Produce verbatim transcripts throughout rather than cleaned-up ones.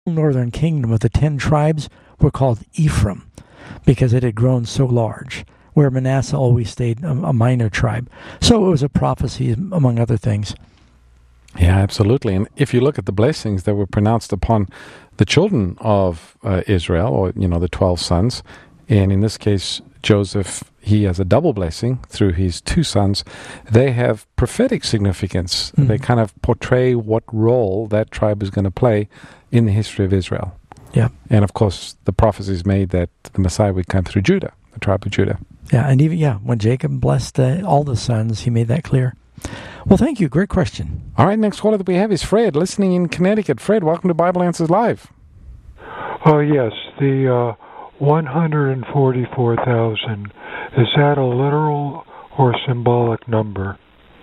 northern kingdom of the ten tribes were called Ephraim because it had grown so large, where Manasseh always stayed a, a minor tribe. So it was a prophecy, among other things. Yeah, absolutely. And if you look at the blessings that were pronounced upon the children of uh, Israel, or, you know, the twelve sons, and in this case, Joseph, he has a double blessing through his two sons. They have prophetic significance. Mm-hmm. They kind of portray what role that tribe is going to play in the history of Israel. Yeah. And of course, the prophecy is made that the Messiah would come through Judah, the tribe of Judah. Yeah, and even, yeah, when Jacob blessed uh, all the sons, he made that clear. Well, thank you. Great question. All right, next caller that we have is Fred, listening in Connecticut. Fred, welcome to Bible Answers Live. Oh, yes. The uh, one hundred forty-four thousand, is that a literal or symbolic number?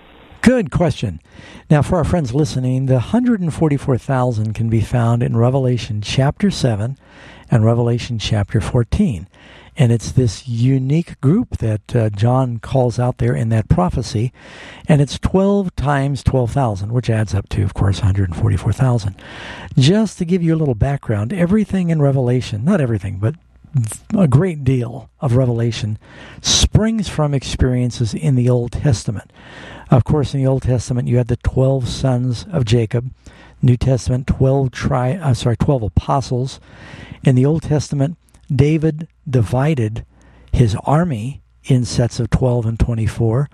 Good question. Now, for our friends listening, the one hundred forty-four thousand can be found in Revelation chapter seven and Revelation chapter fourteen. And it's this unique group that uh, John calls out there in that prophecy. And it's twelve times twelve thousand, which adds up to, of course, one hundred forty-four thousand. Just to give you a little background, everything in Revelation, not everything, but a great deal of Revelation springs from experiences in the Old Testament. Of course, in the Old Testament, you had the twelve sons of Jacob. New Testament, twelve tri- uh, sorry, twelve apostles. In the Old Testament, David divided his army in sets of twelve and twenty-four.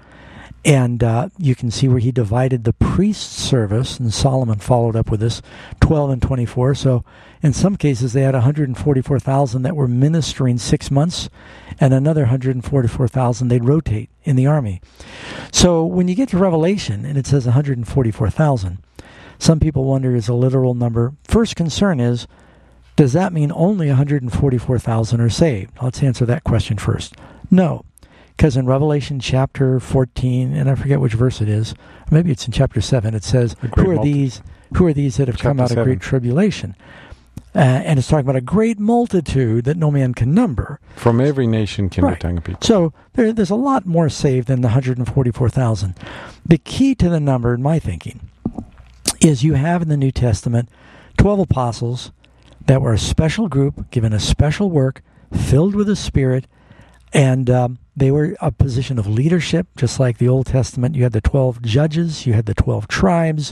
And uh, you can see where he divided the priest service, and Solomon followed up with this, twelve and twenty-four. So in some cases, they had one hundred forty-four thousand that were ministering six months, and another one hundred forty-four thousand they'd rotate in the army. So when you get to Revelation, and it says one hundred forty-four thousand, some people wonder, is a literal number. First concern is, does that mean only one hundred forty-four thousand are saved? Let's answer that question first. No. Because in Revelation chapter fourteen, and I forget which verse it is, maybe it's in chapter seven, it says, who are multi- these Who are these that have chapter come out seven. Of great tribulation? Uh, and it's talking about a great multitude that no man can number. From every nation, kindred, right. tongue, and people. So there, there's a lot more saved than the one hundred forty-four thousand. The key to the number, in my thinking, is you have in the New Testament twelve apostles that were a special group, given a special work, filled with the Spirit, and um, they were a position of leadership, just like the Old Testament. You had the twelve judges, you had the twelve tribes,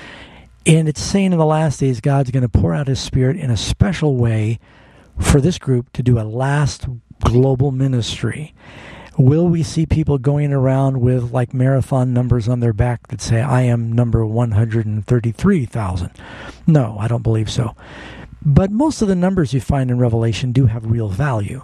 and it's saying in the last days God's going to pour out His Spirit in a special way for this group to do a last global ministry. Will we see people going around with like marathon numbers on their back that say, I am number one hundred thirty-three thousand? No, I don't believe so. But most of the numbers you find in Revelation do have real value.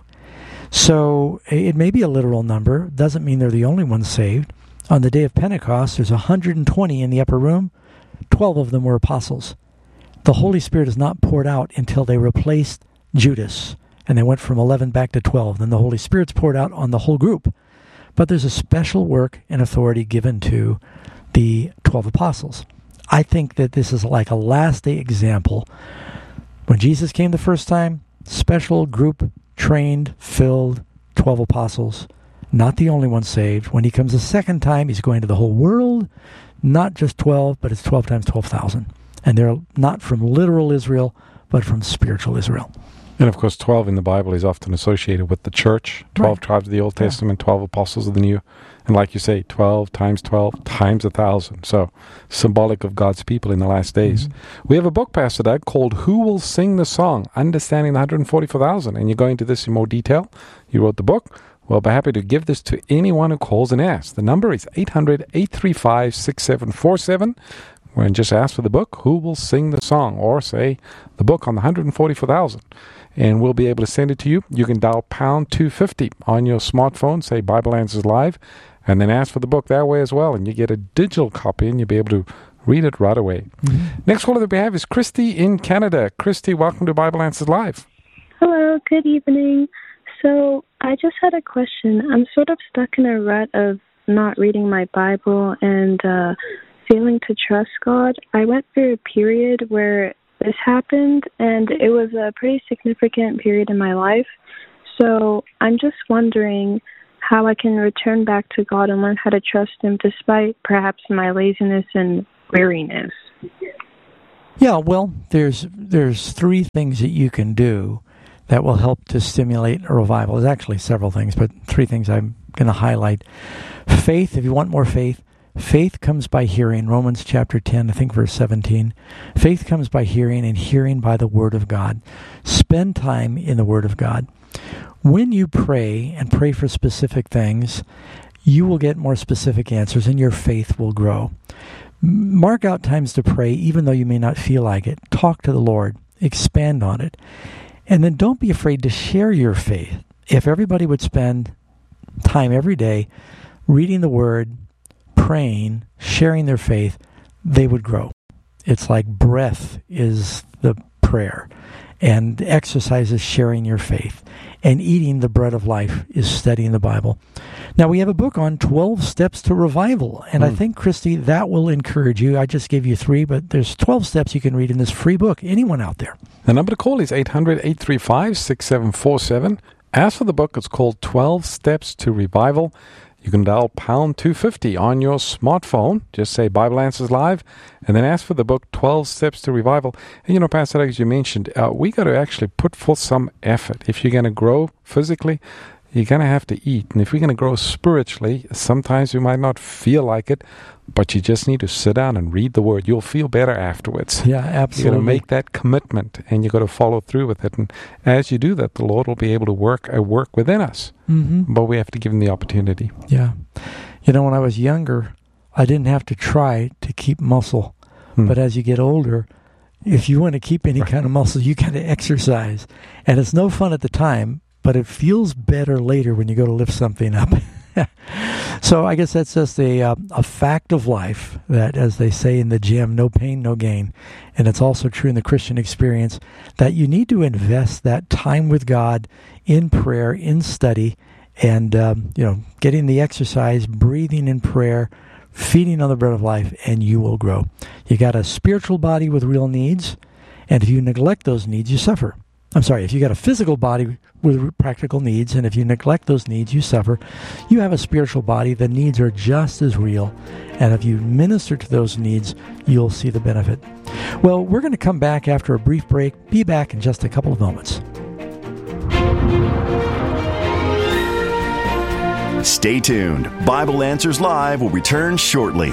So it may be a literal number. Doesn't mean they're the only ones saved. On the day of Pentecost, there's one hundred twenty in the upper room. twelve of them were apostles. The Holy Spirit is not poured out until they replaced Judas, and they went from eleven back to twelve. Then the Holy Spirit's poured out on the whole group. But there's a special work and authority given to the twelve apostles. I think that this is like a last day example. When Jesus came the first time, special group, trained, filled, twelve apostles, not the only one saved. When he comes the second time, he's going to the whole world, not just twelve, but it's twelve times twelve thousand. And they're not from literal Israel, but from spiritual Israel. And of course, twelve in the Bible is often associated with the church, twelve right. tribes of the Old Testament, yeah. twelve apostles of the New. And like you say, twelve times twelve times a thousand. So symbolic of God's people in the last days. Mm-hmm. We have a book, Pastor Doug, called Who Will Sing the Song? Understanding the one hundred forty-four thousand. And you're going into this in more detail. You wrote the book. We'll be happy to give this to anyone who calls and asks. The number is eight hundred, eight three five, six seven four seven. And just ask for the book, Who Will Sing the Song? Or say the book on the one hundred forty-four thousand. And we'll be able to send it to you. You can dial pound two fifty on your smartphone, say Bible Answers Live, and then ask for the book that way as well. And you get a digital copy, and you'll be able to read it right away. Mm-hmm. Next caller that we have is Christy in Canada. Christy, welcome to Bible Answers Live. Hello, good evening. So I just had a question. I'm sort of stuck in a rut of not reading my Bible and uh, failing to trust God. I went through a period where this happened, and it was a pretty significant period in my life. So I'm just wondering how I can return back to God and learn how to trust Him despite perhaps my laziness and weariness. Yeah, well, there's there's three things that you can do that will help to stimulate a revival. There's actually several things, but three things I'm going to highlight. Faith, if you want more faith, faith comes by hearing. Romans chapter ten, I think verse seventeen. Faith comes by hearing, and hearing by the Word of God. Spend time in the Word of God. When you pray and pray for specific things, you will get more specific answers, and your faith will grow. Mark out times to pray, even though you may not feel like it. Talk to the Lord. Expand on it. And then don't be afraid to share your faith. If everybody would spend time every day reading the Word, praying, sharing their faith, they would grow. It's like breath is the prayer, and exercise is sharing your faith, and eating the bread of life is studying the Bible. Now, we have a book on twelve Steps to Revival, and mm. I think, Christy, that will encourage you. I just gave you three, but there's twelve steps you can read in this free book. Anyone out there? The number to call is eight hundred, eight three five, six seven four seven. As for the book, it's called twelve Steps to Revival. You can dial pound two fifty on your smartphone. Just say Bible Answers Live, and then ask for the book, twelve Steps to Revival. And, you know, Pastor Doug, as you mentioned, uh, we got to actually put forth some effort. If you're going to grow physically, you're going to have to eat. And if you're going to grow spiritually, sometimes you might not feel like it, but you just need to sit down and read the Word. You'll feel better afterwards. Yeah, absolutely. You're going to make that commitment, and you've got to follow through with it. And as you do that, the Lord will be able to work a work within us. Mm-hmm. But we have to give Him the opportunity. Yeah. You know, when I was younger, I didn't have to try to keep muscle. Hmm. But as you get older, if you want to keep any kind of muscle, you got to exercise. And it's no fun at the time, but it feels better later when you go to lift something up. So I guess that's just a uh, a fact of life that, as they say in the gym, no pain, no gain. And it's also true in the Christian experience that you need to invest that time with God in prayer, in study, and um, you know, getting the exercise, breathing in prayer, feeding on the bread of life, and you will grow. You got a spiritual body with real needs, and if you neglect those needs, you suffer. I'm sorry, if you got a physical body with practical needs, and if you neglect those needs, you suffer. You have a spiritual body. The needs are just as real. And if you minister to those needs, you'll see the benefit. Well, we're going to come back after a brief break. Be back in just a couple of moments. Stay tuned. Bible Answers Live will return shortly.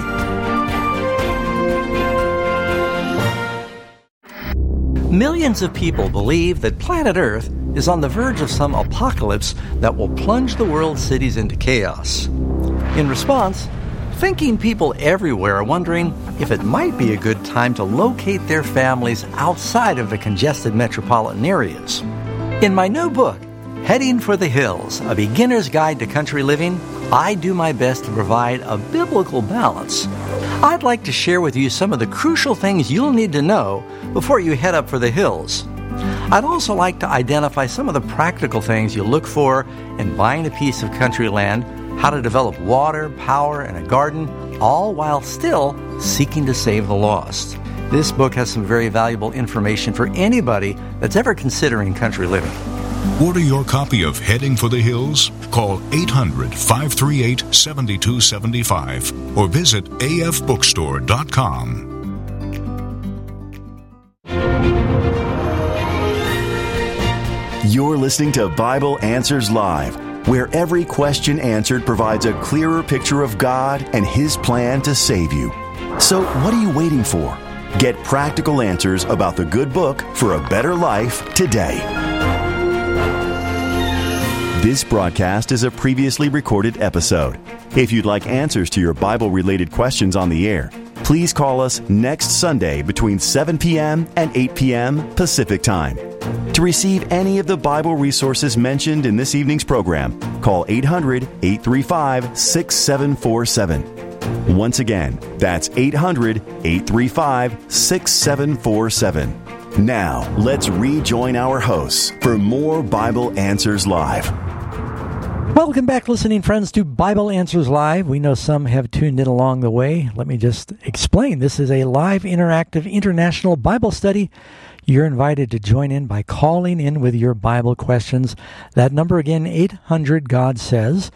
Millions of people believe that planet Earth is on the verge of some apocalypse that will plunge the world's cities into chaos. In response, thinking people everywhere are wondering if it might be a good time to locate their families outside of the congested metropolitan areas. In my new book, Heading for the Hills, A Beginner's Guide to Country Living, I do my best to provide a biblical balance. I'd like to share with you some of the crucial things you'll need to know before you head up for the hills. I'd also like to identify some of the practical things you look for in buying a piece of country land, how to develop water, power, and a garden, all while still seeking to save the lost. This book has some very valuable information for anybody that's ever considering country living. Order your copy of Heading for the Hills. Call eight hundred, five three eight, seven two seven five or visit a f bookstore dot com. You're listening to Bible Answers Live, where every question answered provides a clearer picture of God and His plan to save you. So what are you waiting for? Get practical answers about the good book for a better life today. This broadcast is a previously recorded episode. If you'd like answers to your Bible-related questions on the air, please call us next Sunday between seven p.m. and eight p.m. Pacific Time. To receive any of the Bible resources mentioned in this evening's program, call eight hundred, eight three five, six seven four seven. Once again, that's eight hundred, eight three five, six seven four seven. Now, let's rejoin our hosts for more Bible Answers Live. Welcome back, listening friends, to Bible Answers Live. We know some have tuned in along the way. Let me just explain. This is a live, interactive, international Bible study. You're invited to join in by calling in with your Bible questions. That number again, eight hundred God Says.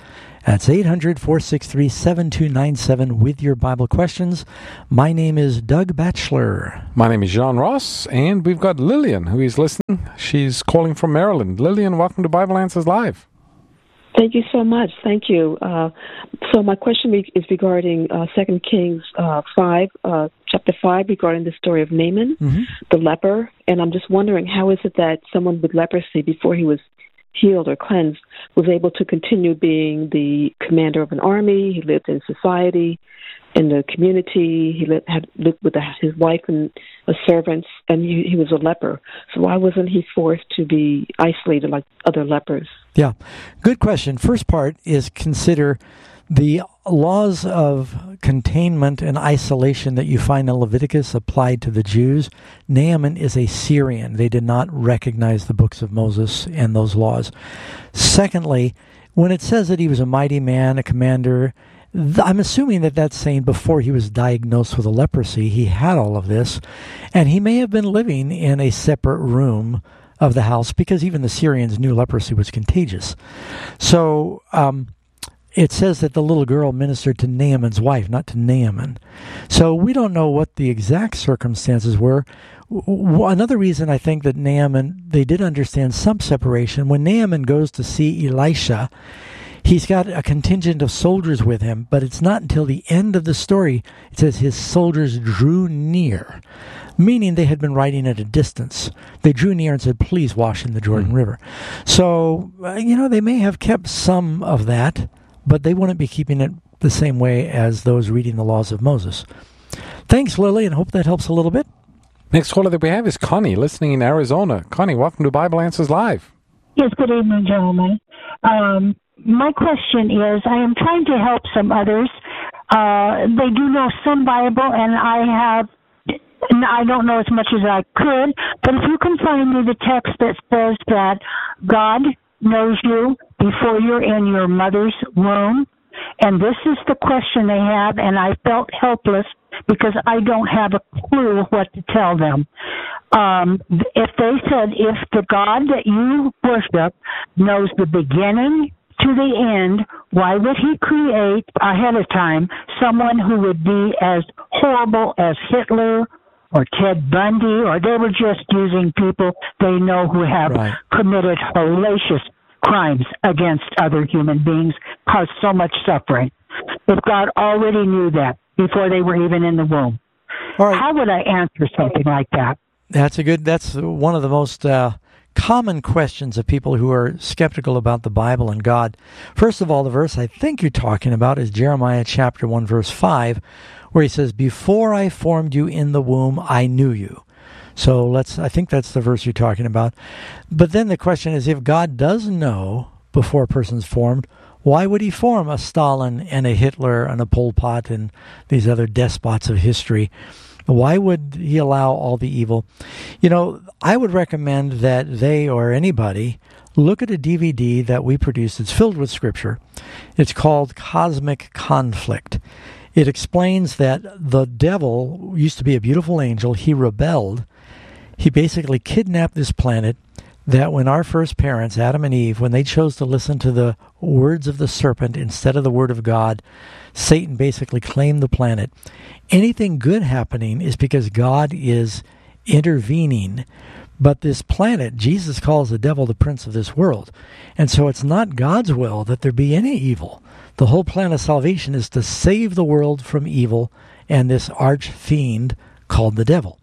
That's eight hundred, four six three, seven two nine seven with your Bible questions. My name is Doug Batchelor. My name is John Ross, and we've got Lillian, who is listening. She's calling from Maryland. Lillian, welcome to Bible Answers Live. Thank you so much. Thank you. Uh, so my question is regarding uh, Second Kings uh, five, uh, chapter five, regarding the story of Naaman, mm-hmm. the leper. And I'm just wondering, how is it that someone with leprosy, before he was healed or cleansed, was able to continue being the commander of an army? He lived in society, in the community. He lived, had lived with his wife and a servants, and he, he was a leper. So why wasn't he forced to be isolated like other lepers? Yeah, good question. First part is consider the laws of containment and isolation that you find in Leviticus applied to the Jews. Naaman is a Syrian. They did not recognize the books of Moses and those laws. Secondly, when it says that he was a mighty man, a commander, I'm assuming that that's saying before he was diagnosed with a leprosy, he had all of this, and he may have been living in a separate room of the house because even the Syrians knew leprosy was contagious. So um, it says that the little girl ministered to Naaman's wife, not to Naaman. So we don't know what the exact circumstances were. Another reason I think that Naaman, they did understand some separation. When Naaman goes to see Elisha, he's got a contingent of soldiers with him, but it's not until the end of the story it says his soldiers drew near, meaning they had been riding at a distance. They drew near and said, please wash in the Jordan mm-hmm. River. So, uh, you know, they may have kept some of that, but they wouldn't be keeping it the same way as those reading the laws of Moses. Thanks, Lily, and hope that helps a little bit. Next caller that we have is Connie, listening in Arizona. Connie, welcome to Bible Answers Live. Yes, good evening, gentlemen. Um, my question is, I am trying to help some others. Uh, they do know some Bible, and I have, I don't know as much as I could, but if you can find me the text that says that God knows you before you're in your mother's womb, and this is the question they have, and I felt helpless because I don't have a clue what to tell them. Um, if they said, if the God that you worship knows the beginning to the end, why would he create ahead of time someone who would be as horrible as Hitler or Ted Bundy, or they were just using people they know who have right. committed hellacious crimes against other human beings, caused so much suffering? If God already knew that before they were even in the womb, All right. how would I answer something like that? That's a good, that's one of the most uh, common questions of people who are skeptical about the Bible and God. First of all, the verse I think you're talking about is Jeremiah chapter one, verse five, where he says, before I formed you in the womb, I knew you. So let's, I think that's the verse you're talking about. But then the question is, if God does know before a person's formed, why would he form a Stalin and a Hitler and a Pol Pot and these other despots of history? Why would he allow all the evil? You know, I would recommend that they or anybody look at a D V D that we produced. It's filled with scripture. It's called Cosmic Conflict. It explains that the devil used to be a beautiful angel. He rebelled. He basically kidnapped this planet, that when our first parents, Adam and Eve, when they chose to listen to the words of the serpent instead of the word of God, Satan basically claimed the planet. Anything good happening is because God is intervening. But this planet, Jesus calls the devil the prince of this world. And so it's not God's will that there be any evil. The whole plan of salvation is to save the world from evil and this arch fiend called the devil.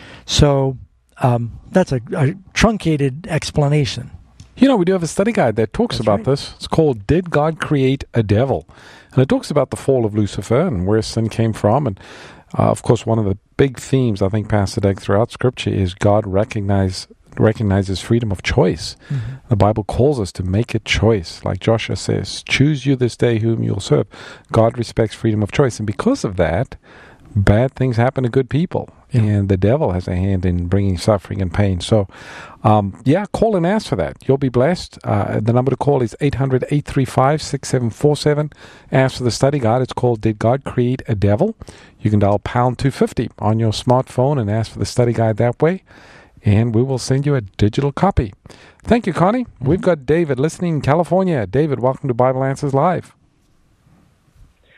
So um, that's a, a truncated explanation. You know, we do have a study guide that talks That's about right. this. It's called Did God Create a Devil? And it talks about the fall of Lucifer and where sin came from. And, uh, of course, one of the big themes, I think, Pastor Doug, throughout Scripture is God recognize, recognizes freedom of choice. Mm-hmm. The Bible calls us to make a choice. Like Joshua says, choose you this day whom you'll serve. God respects freedom of choice. And because of that, bad things happen to good people. Yeah. And the devil has a hand in bringing suffering and pain. So, um, yeah, call and ask for that. You'll be blessed. Uh, the number to call is eight hundred, eight three five, six seven four seven. Ask for the study guide. It's called Did God Create a Devil? You can dial pound two fifty on your smartphone and ask for the study guide that way. And we will send you a digital copy. Thank you, Connie. Mm-hmm. We've got David listening in California. David, welcome to Bible Answers Live.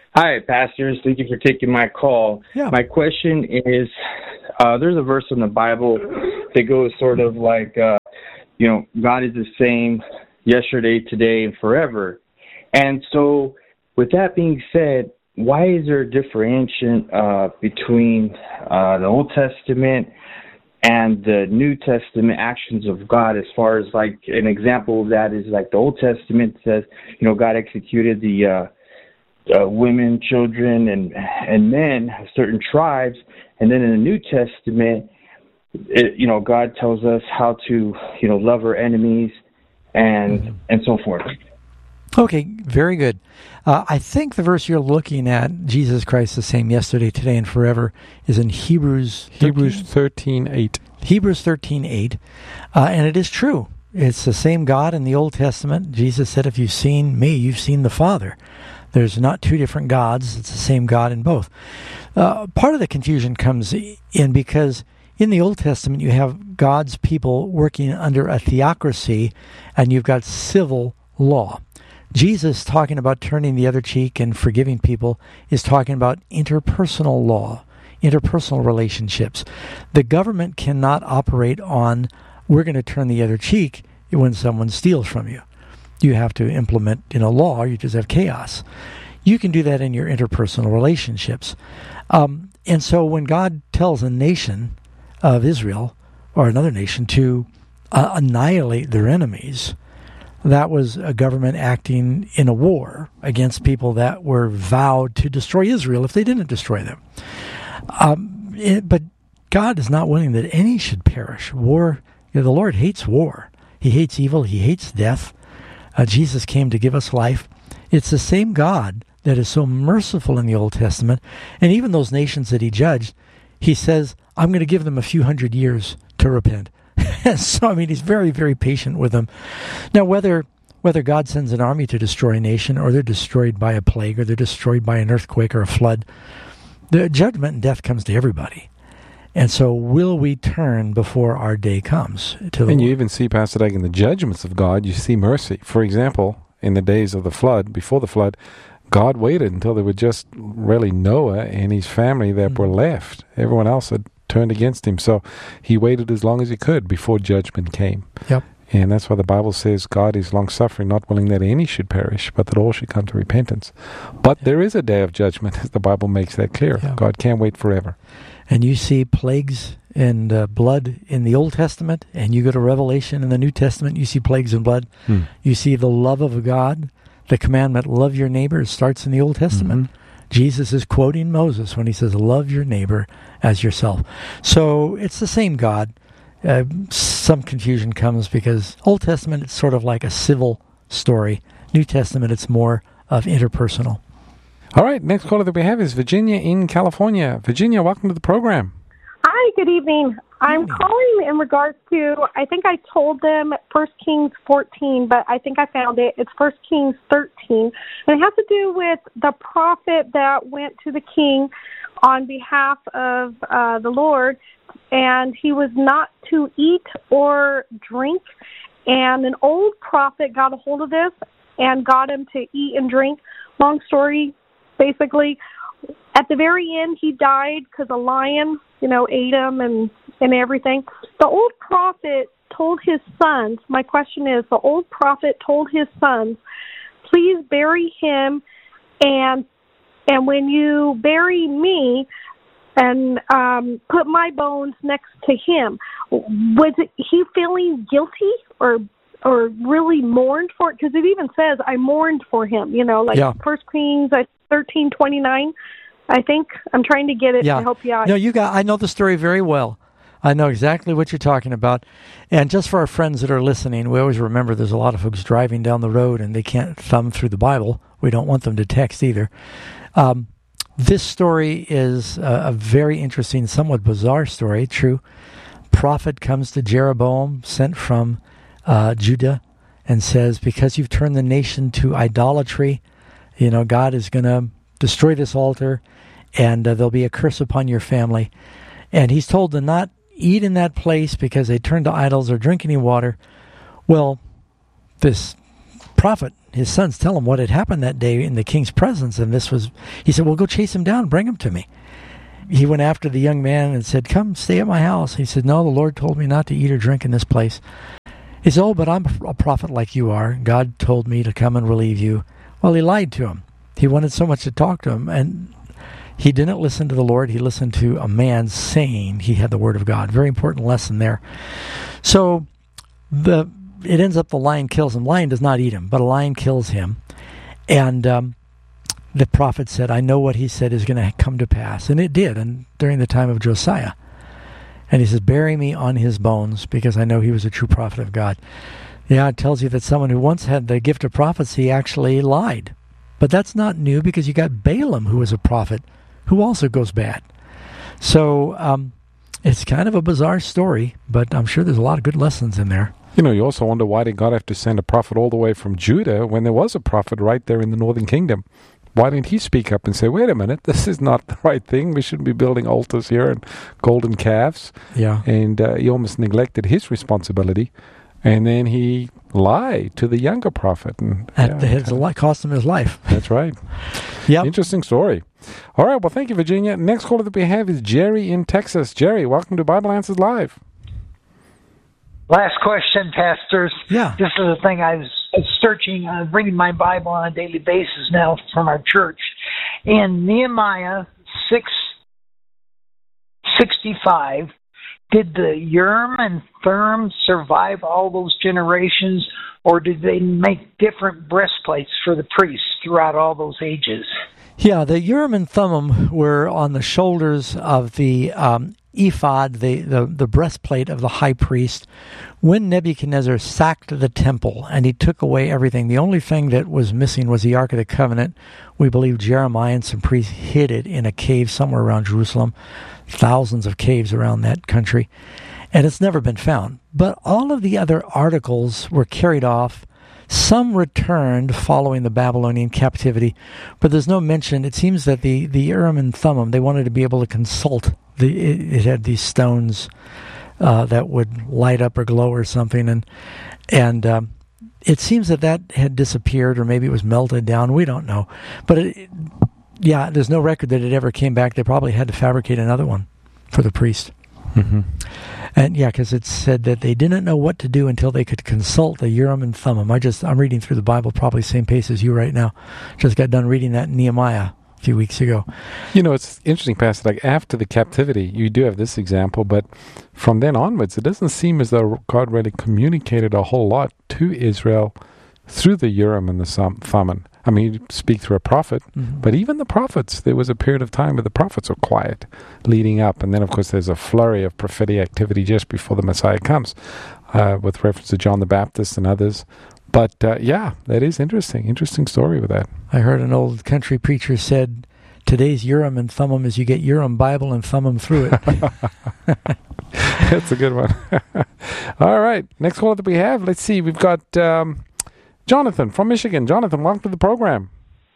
Hi, pastors. Thank you for taking my call. Yeah. My question is, uh, there's a verse in the Bible that goes sort of like, uh, you know, God is the same yesterday, today, and forever. And so with that being said, why is there a differentiation uh, between uh, the Old Testament and the New Testament actions of God? As far as like an example of that is like the Old Testament says, you know, God executed the uh, uh, women, children, and and men, certain tribes, and then in the New Testament, it, you know, God tells us how to, you know, love our enemies and mm-hmm. and so forth. Okay, very good. Uh, I think the verse you're looking at, Jesus Christ the same yesterday, today, and forever, is in Hebrews Hebrews thirteen eight. Hebrews thirteen eight, uh, and it is true. It's the same God in the Old Testament. Jesus said, if you've seen me, you've seen the Father. There's not two different gods. It's the same God in both. Uh, part of the confusion comes in because in the Old Testament, you have God's people working under a theocracy, and you've got civil law. Jesus, talking about turning the other cheek and forgiving people, is talking about interpersonal law, interpersonal relationships. The government cannot operate on, we're going to turn the other cheek when someone steals from you. You have to implement in a law, or you just have chaos. You can do that in your interpersonal relationships. Um, and so when God tells a nation of Israel, or another nation, to uh, annihilate their enemies, that was a government acting in a war against people that were vowed to destroy Israel if they didn't destroy them. Um, it, but God is not willing that any should perish. War, you know, the Lord hates war. He hates evil. He hates death. Uh, Jesus came to give us life. It's the same God that is so merciful in the Old Testament. And even those nations that he judged, he says, I'm going to give them a few hundred years to repent. So, I mean, he's very, very patient with them. Now, whether whether God sends an army to destroy a nation, or they're destroyed by a plague, or they're destroyed by an earthquake or a flood, the judgment and death comes to everybody. And so will we turn before our day comes? To and you even see, Pastor Dag, in the judgments of God, you see mercy. For example, in the days of the flood, before the flood, God waited until there were just really Noah and his family that mm-hmm. were left. Everyone else had turned against him. So he waited as long as he could before judgment came. Yep. And that's why the Bible says God is long-suffering, not willing that any should perish, but that all should come to repentance. But yep. there is a day of judgment, as the Bible makes that clear. Yep. God can't wait forever. And you see plagues and uh, blood in the Old Testament, and you go to Revelation in the New Testament, you see plagues and blood. Hmm. You see the love of God. The commandment, love your neighbor, starts in the Old Testament. Mm-hmm. Jesus is quoting Moses when he says, love your neighbor as yourself. So it's the same God. Uh, some confusion comes because Old Testament, it's sort of like a civil story. New Testament, it's more of interpersonal. All right, next caller that we have is Virginia in California. Virginia, welcome to the program. Hi, good evening. I'm calling in regards to, I think I told them First Kings fourteen, but I think I found it. It's First Kings thirteen. And it has to do with the prophet that went to the king on behalf of uh, the Lord, and he was not to eat or drink. And an old prophet got a hold of this and got him to eat and drink. Long story, basically. At the very end, he died because a lion, you know, ate him and, and everything. The old prophet told his sons, my question is, the old prophet told his sons, please bury him, and and when you bury me, and um, put my bones next to him. Was it, he feeling guilty or or really mourned for it? Because it even says, I mourned for him, you know, like yeah. First Kings thirteen twenty-nine. I think I'm trying to get it yeah. to help you out. No, you got. I know the story very well. I know exactly what you're talking about. And just for our friends that are listening, we always remember there's a lot of folks driving down the road and they can't thumb through the Bible. We don't want them to text either. Um, this story is a, a very interesting, somewhat bizarre story. True. Prophet comes to Jeroboam, sent from uh, Judah, and says, because you've turned the nation to idolatry, you know, God is going to destroy this altar, and uh, there'll be a curse upon your family. And he's told to not eat in that place because they turned to idols or drink any water. Well, this prophet his sons tell him what had happened that day in the king's presence. And this was, he said, well, go chase him down, bring him to me. He went after the young man and said, come stay at my house. He said, no, the Lord told me not to eat or drink in this place. He said, oh, but I'm a prophet like you are. God told me to come and relieve you. Well, he lied to him. He wanted so much to talk to him, and he didn't listen to the Lord. He listened to a man saying he had the word of God. Very important lesson there. So the it ends up the lion kills him. Lion does not eat him, but a lion kills him. And um, the prophet said, I know what he said is going to come to pass. And it did, and during the time of Josiah. And he says, bury me on his bones, because I know he was a true prophet of God. Yeah, it tells you that someone who once had the gift of prophecy actually lied. But that's not new, because you got Balaam, who was a prophet, who also goes bad. So um, it's kind of a bizarre story, but I'm sure there's a lot of good lessons in there. You know, you also wonder, why did God have to send a prophet all the way from Judah when there was a prophet right there in the northern kingdom? Why didn't he speak up and say, wait a minute, this is not the right thing. We shouldn't be building altars here and golden calves. Yeah. And uh, he almost neglected his responsibility. And then he lied to the younger prophet. And, At yeah, the head, it cost him his life. That's right. Yep. Interesting story. All right, well, thank you, Virginia. Next caller that we have is Jerry in Texas. Jerry, welcome to Bible Answers Live. Last question, pastors. Yeah. This is the thing I was searching, uh, reading my Bible on a daily basis now from our church. In Nehemiah six sixty-five, did the Urim and Thummim survive all those generations, or did they make different breastplates for the priests throughout all those ages? Yeah, the Urim and Thummim were on the shoulders of the um, ephod, the, the, the breastplate of the high priest, when Nebuchadnezzar sacked the temple and he took away everything. The only thing that was missing was the Ark of the Covenant. We believe Jeremiah and some priests hid it in a cave somewhere around Jerusalem, thousands of caves around that country, and it's never been found. But all of the other articles were carried off. Some returned following the Babylonian captivity, but there's no mention. It seems that the, the Urim and Thummim, they wanted to be able to consult. The, it, it had these stones uh, that would light up or glow or something, and and um, it seems that that had disappeared, or maybe it was melted down. We don't know. But, it, it, yeah, there's no record that it ever came back. They probably had to fabricate another one for the priest. Mm-hmm. And yeah, because it said that they didn't know what to do until they could consult the Urim and Thummim. I just, I'm reading through the Bible probably same pace as you right now. Just got done reading that in Nehemiah a few weeks ago. You know, it's interesting, Pastor. Like, after the captivity, you do have this example, but from then onwards, it doesn't seem as though God really communicated a whole lot to Israel through the Urim and the Thummim. I mean, you speak through a prophet, mm-hmm. but even the prophets, there was a period of time where the prophets were quiet leading up. And then, of course, there's a flurry of prophetic activity just before the Messiah comes, uh, with reference to John the Baptist and others. But, uh, yeah, that is interesting. Interesting story with that. I heard an old country preacher said, today's Urim and Thummim is you get Urim Bible and thumb them through it. That's a good one. All right. Next caller that we have, let's see. We've got... Um, Jonathan from Michigan. Jonathan, welcome to the program.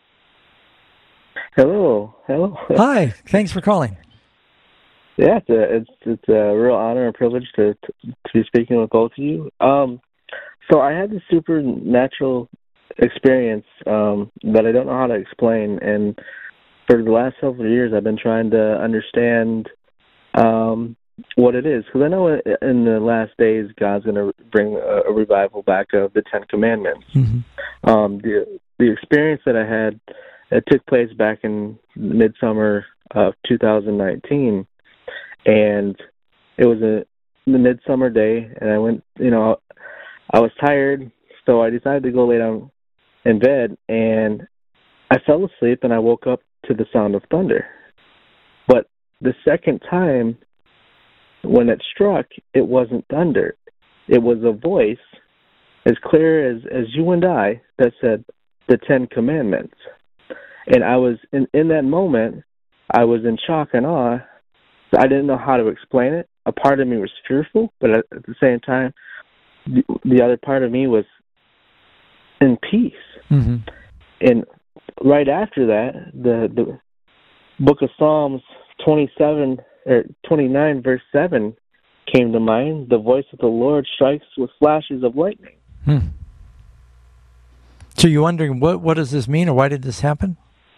Hello. Hello. Hi. Thanks for calling. Yeah, it's a, it's, it's a real honor and privilege to, to to be speaking with both of you. Um, so I had this supernatural experience um, that I don't know how to explain, and for the last several years I've been trying to understand um, what it is, because I know in the last days God's going to bring a, a revival back of the Ten Commandments. Mm-hmm. Um, the the experience that I had, it took place back in midsummer of two thousand nineteen, and it was a the midsummer day, and I went, you know, I was tired, so I decided to go lay down in bed, and I fell asleep, and I woke up to the sound of thunder. But the second time, when it struck, it wasn't thunder. It was a voice as clear as, as you and I that said the Ten Commandments. And I was, in, in that moment, I was in shock and awe. I didn't know how to explain it. A part of me was fearful, but at, at the same time, the, the other part of me was in peace. Mm-hmm. And right after that, the, the book of Psalms twenty-seven or twenty-nine verse seven came to mind. The voice of the Lord strikes with flashes of lightning. Hmm. So you're wondering, what, what does this mean, or why did this happen?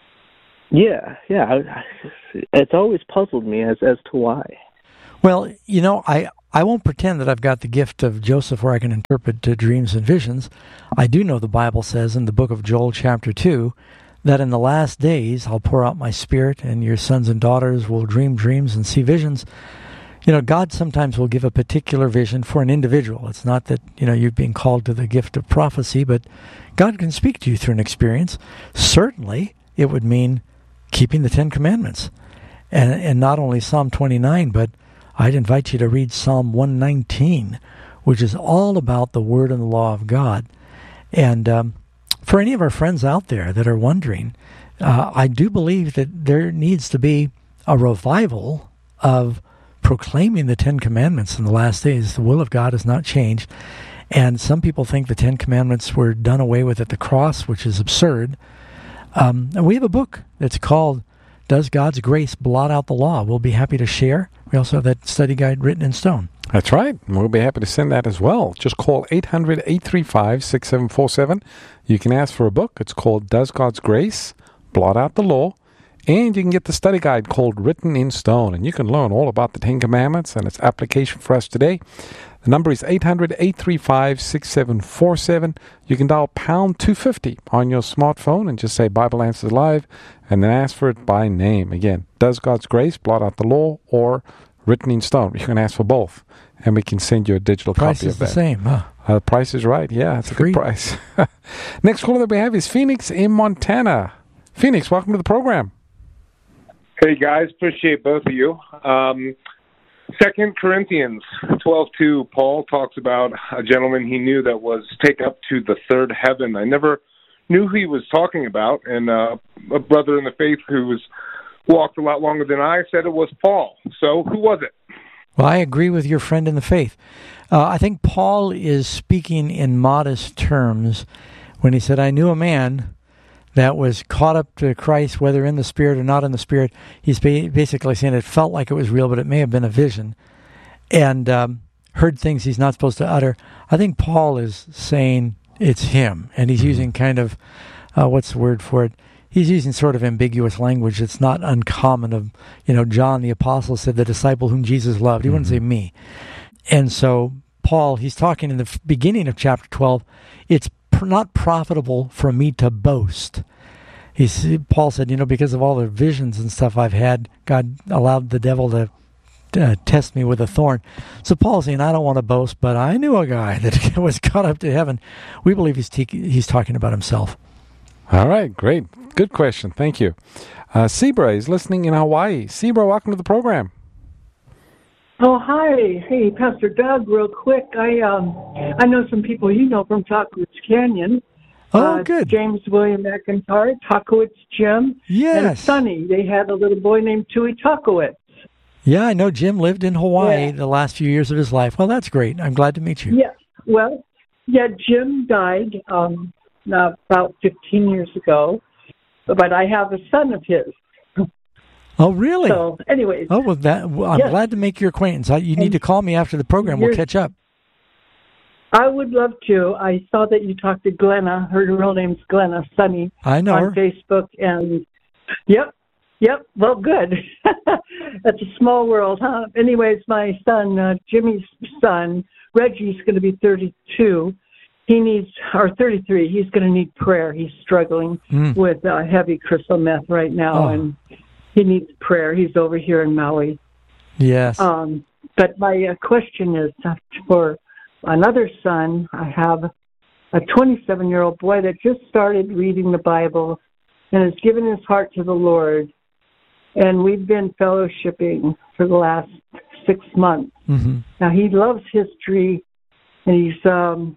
Yeah, yeah. I, it's always puzzled me as as to why. Well, you know, I, I won't pretend that I've got the gift of Joseph where I can interpret uh, dreams and visions. I do know the Bible says in the book of Joel chapter two that in the last days I'll pour out my spirit and your sons and daughters will dream dreams and see visions. You know, God sometimes will give a particular vision for an individual. It's not that, you know, you're being called to the gift of prophecy, but God can speak to you through an experience. Certainly, it would mean keeping the Ten Commandments. And, and not only Psalm twenty-nine, but I'd invite you to read Psalm one nineteen, which is all about the Word and the law of God. And um, for any of our friends out there that are wondering, uh, I do believe that there needs to be a revival of proclaiming the Ten Commandments in the last days. The will of God has not changed. And some people think the Ten Commandments were done away with at the cross, which is absurd. Um, and we have a book that's called Does God's Grace Blot Out the Law? We'll be happy to share. We also have that study guide written in stone. That's right. We'll be happy to send that as well. Just call eight hundred, eight three five, six seven four seven. You can ask for a book. It's called Does God's Grace Blot Out the Law? And you can get the study guide called Written in Stone. And you can learn all about the Ten Commandments and its application for us today. The number is eight hundred, eight three five, six seven four seven. You can dial pound two fifty on your smartphone and just say Bible Answers Live and then ask for it by name. Again, Does God's Grace Blot Out the Law or Written in Stone? You can ask for both, and we can send you a digital price copy of that. Price is the same, huh? Uh, the price is right. Yeah, it's a Free. good price. Next caller that we have is Phoenix in Montana. Phoenix, welcome to the program. Hey, guys. Appreciate both of you. Um, Second Corinthians twelve two, Paul talks about a gentleman he knew that was taken up to the third heaven. I never knew who he was talking about, and uh, a brother in the faith who was walked a lot longer than I said it was Paul. So who was it? Well, I agree with your friend in the faith. Uh, I think Paul is speaking in modest terms when he said, I knew a man that was caught up to Christ, whether in the Spirit or not in the Spirit. He's basically saying it felt like it was real, but it may have been a vision, and um, heard things he's not supposed to utter. I think Paul is saying it's him, and he's using kind of, uh, what's the word for it? He's using sort of ambiguous language. It's not uncommon of, you know, John the Apostle said the disciple whom Jesus loved. He mm-hmm. wouldn't say me. And so Paul, he's talking in the f- beginning of chapter twelve, it's not profitable for me to boast. He's, Paul said, you know, because of all the visions and stuff I've had, God allowed the devil to uh, test me with a thorn. So Paul's saying, I don't want to boast, but I knew a guy that was caught up to heaven. We believe he's, te- he's talking about himself. All right, great. Good question. Thank you. Uh, Zebra is listening in Hawaii. Zebra, welcome to the program. Oh, hi. Hey, Pastor Doug, real quick. I um, I know some people you know from Takowitz Canyon. Oh, uh, good. James William McIntyre, Takowitz Jim, yes. and Sonny. They had a little boy named Tui Takowitz. Yeah, I know Jim lived in Hawaii yeah. the last few years of his life. Well, that's great. I'm glad to meet you. Yeah, well, yeah, Jim died um, about fifteen years ago, but I have a son of his. Oh, really? So, anyways. Oh, well, that, well, I'm yes. glad to make your acquaintance. I, you need and to call me after the program. We'll catch up. I would love to. I saw that you talked to Glenna. Her real name's Glenna Sonny. I know on her. Facebook. And, yep, yep, well, good. That's a small world, huh? Anyways, my son, uh, Jimmy's son, Reggie's going to be thirty-two. He needs, or thirty-three, he's going to need prayer. He's struggling mm. with uh, heavy crystal meth right now, oh. and he needs prayer. He's over here in Maui. Yes. Um, but my uh, question is for another son. I have a twenty-seven-year-old boy that just started reading the Bible and has given his heart to the Lord. And we've been fellowshipping for the last six months. Mm-hmm. Now, he loves history, and he's, um,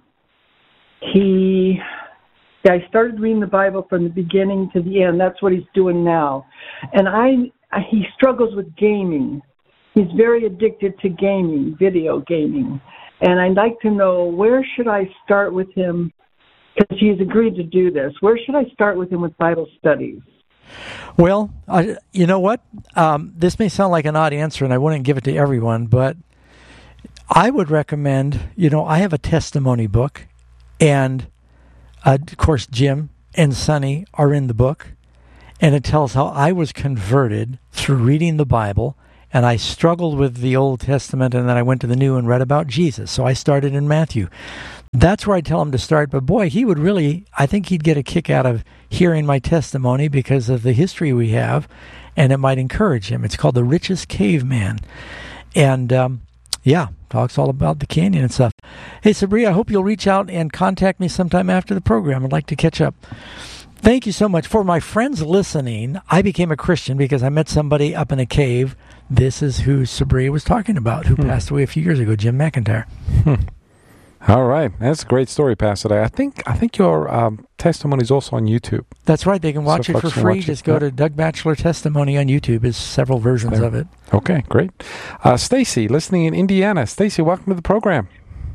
he... Yeah, I started reading the Bible from the beginning to the end. That's what he's doing now. And I, he struggles with gaming. He's very addicted to gaming, video gaming. And I'd like to know, where should I start with him? Because he's agreed to do this. Where should I start with him with Bible studies? Well, I, you know what? Um, this may sound like an odd answer, and I wouldn't give it to everyone, but I would recommend, you know, I have a testimony book, and Uh, of course, Jim and Sonny are in the book, and it tells how I was converted through reading the Bible, and I struggled with the Old Testament, and then I went to the New and read about Jesus. So I started in Matthew. That's where I tell him to start. But boy, he would really, I think he'd get a kick out of hearing my testimony because of the history we have, and it might encourage him. It's called The Richest Caveman. And, um, yeah, talks all about the canyon and stuff. Hey, Sabri, I hope you'll reach out and contact me sometime after the program. I'd like to catch up. Thank you so much. For my friends listening, I became a Christian because I met somebody up in a cave. This is who Sabri was talking about, who hmm. passed away a few years ago, Jim McIntyre. Hmm. All right. That's a great story, Pastor. I think I think your um, testimony is also on YouTube. That's right. They can watch so it for free. Just it. go yeah. to Doug Batchelor Testimony on YouTube. There's several versions there. of it. Okay, great. Uh, Stacy, listening in Indiana. Stacy, welcome to the program.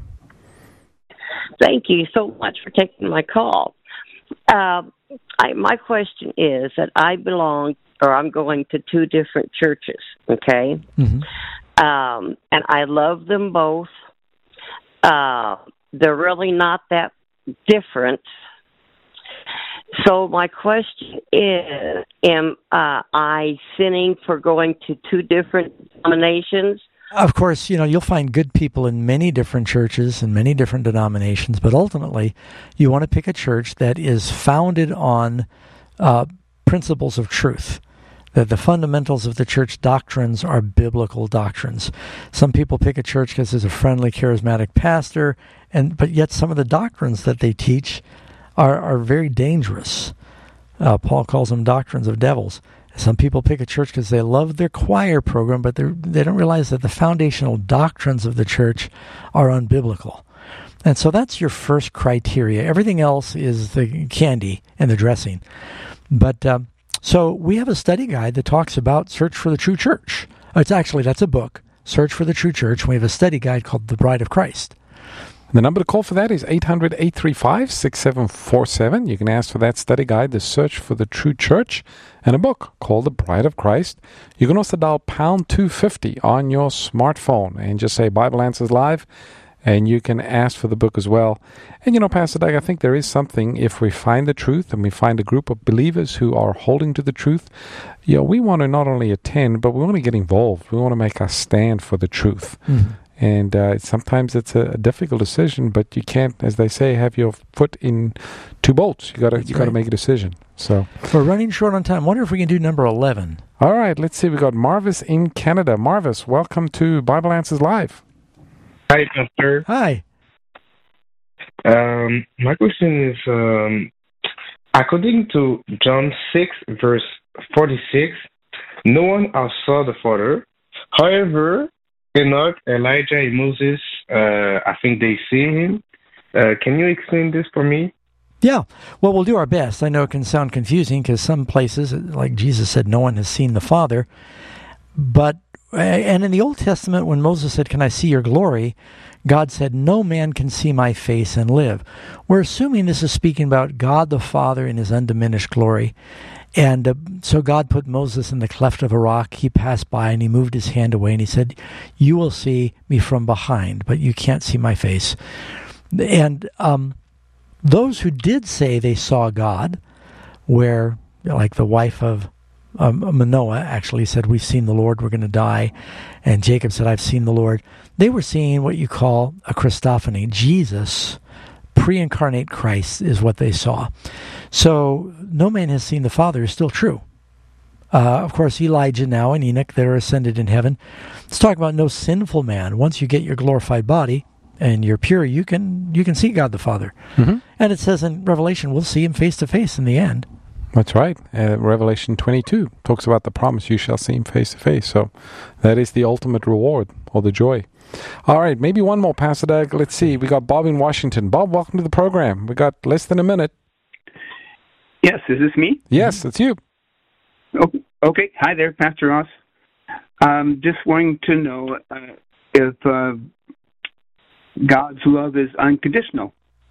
Thank you so much for taking my call. Uh, I, my question is that I belong, or I'm going to two different churches, okay? Mm-hmm. Um, and I love them both. Uh, they're really not that different. So my question is, am uh, I sinning for going to two different denominations? Of course, you know, you'll find good people in many different churches and many different denominations, but ultimately you want to pick a church that is founded on uh, principles of truth. That the fundamentals of the church doctrines are biblical doctrines. Some people pick a church because there's a friendly, charismatic pastor, and but yet some of the doctrines that they teach are, are very dangerous. Uh, Paul calls them doctrines of devils. Some people pick a church because they love their choir program, but they don't realize that the foundational doctrines of the church are unbiblical. And so that's your first criteria. Everything else is the candy and the dressing. But um, so we have a study guide that talks about Search for the True Church. It's actually, that's a book, Search for the True Church. We have a study guide called The Bride of Christ. The number to call for that is eight hundred, eight three five, six seven four seven. You can ask for that study guide, The Search for the True Church, and a book called The Bride of Christ. You can also dial pound two fifty on your smartphone and just say Bible Answers Live, and you can ask for the book as well. And, you know, Pastor Doug, I think there is something, if we find the truth and we find a group of believers who are holding to the truth, you know, we want to not only attend, but we want to get involved. We want to make our stand for the truth. Mm-hmm. And uh, sometimes it's a, a difficult decision, but you can't, as they say, have your foot in two bolts. You gotta, you right. gotta make a decision. So we're running short on time. I wonder if we can do number eleven. All right, let's see. We got Marvis in Canada. Marvis, welcome to Bible Answers Live. Hi, Pastor. Hi. Um, my question is, um, according to John six, verse forty-six, no one else saw the Father. However, Enoch, Elijah, and Moses, uh, I think they see him. Uh, can you explain this for me? Yeah. Well, we'll do our best. I know it can sound confusing because some places, like Jesus said, no one has seen the Father. But, and in the Old Testament, when Moses said, "Can I see your glory?" God said, "No man can see my face and live." We're assuming this is speaking about God the Father in his undiminished glory. And uh, so God put Moses in the cleft of a rock. He passed by and he moved his hand away and he said, "You will see me from behind, but you can't see my face." And um, those who did say they saw God, where like the wife of um, Manoah actually said, "We've seen the Lord, we're going to die." And Jacob said, "I've seen the Lord." They were seeing what you call a Christophany. Jesus, pre-incarnate Christ, is what they saw. So no man has seen the Father is still true. Uh, of course, Elijah now and Enoch that are ascended in heaven. Let's talk about no sinful man. Once you get your glorified body and you're pure, you can you can see God the Father. Mm-hmm. And it says in Revelation, we'll see him face to face in the end. That's right. Uh, Revelation twenty-two talks about the promise, you shall see him face to face. So that is the ultimate reward or the joy. All right, maybe one more, Pastor Doug. Let's see. We got Bob in Washington. Bob, welcome to the program. We got less than a minute. Yes, is this me? Yes, it's you. Okay, okay. Hi there, Pastor Ross. Um, just wanting to know uh, if uh, God's love is unconditional.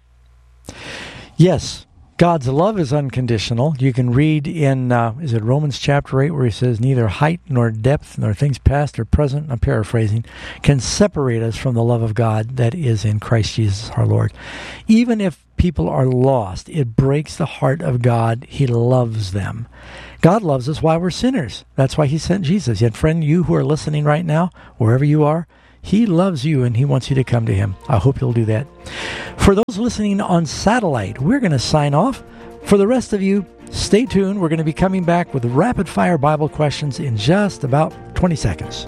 Yes, God's love is unconditional. You can read in, uh, is it Romans chapter eight, where he says, "Neither height nor depth nor things past or present," I'm paraphrasing, "can separate us from the love of God that is in Christ Jesus our Lord." Even if people are lost. It breaks the heart of God. He loves them. God loves us while we're sinners. That's why he sent Jesus. Yet, friend, you who are listening right now, wherever you are, he loves you and he wants you to come to him. I hope you'll do that. For those listening on satellite, we're going to sign off. For the rest of you, stay tuned. We're going to be coming back with rapid-fire Bible questions in just about twenty seconds.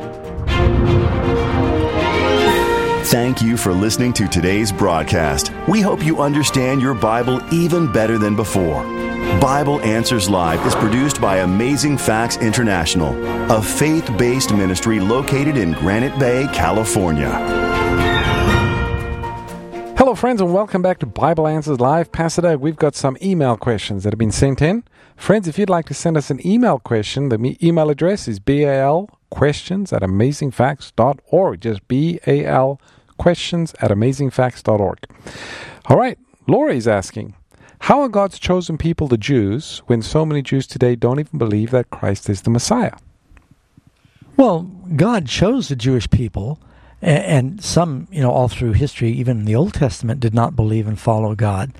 Thank you for listening to today's broadcast. We hope you understand your Bible even better than before. Bible Answers Live is produced by Amazing Facts International, a faith-based ministry located in Granite Bay, California. Hello, friends, and welcome back to Bible Answers Live. Pastor Doug, we've got some email questions that have been sent in. Friends, if you'd like to send us an email question, the me- email address is balquestions at amazingfacts dot org. Just balquestions at amazingfacts dot org. All right, Laurie's asking, how are God's chosen people the Jews when so many Jews today don't even believe that Christ is the Messiah? Well, God chose the Jewish people, and some, you know, all through history, even in the Old Testament, did not believe and follow God.